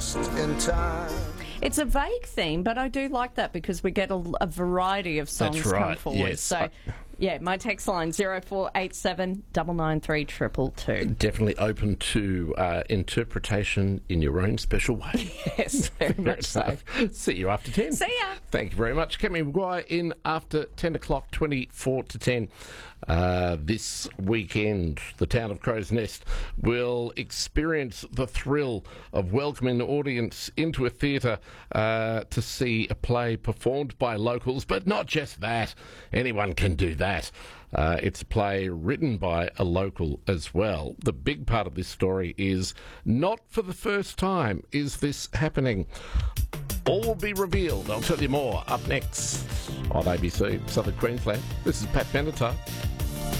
just in time. It's a vague theme, but I do like that because we get a variety of songs That's right, come forward. yes. So, yeah, my text line 0487 993 222. Definitely open to interpretation in your own special way. Yes, very much so. See you after 10. See ya. Thank you very much. Kemi Maguire in after 10 o'clock, 24 to 10. This weekend, the town of Crow's Nest will experience the thrill of welcoming an audience into a theatre to see a play performed by locals, but not just that. Anyone can do that. It's a play written by a local as well. The big part of this story is not for the first time is this happening. All will be revealed. I'll tell you more up next on ABC Southern Queensland. This is Pat Benatar.